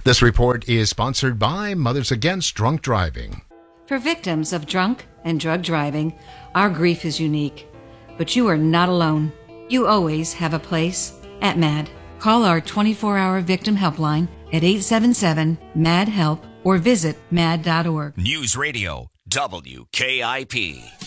This report is sponsored by Mothers Against Drunk Driving. For victims of drunk and drug driving, our grief is unique. But you are not alone. You always have a place at MAD. Call our 24-hour victim helpline at 877-MAD-HELP or visit mad.org. News Radio WKIP.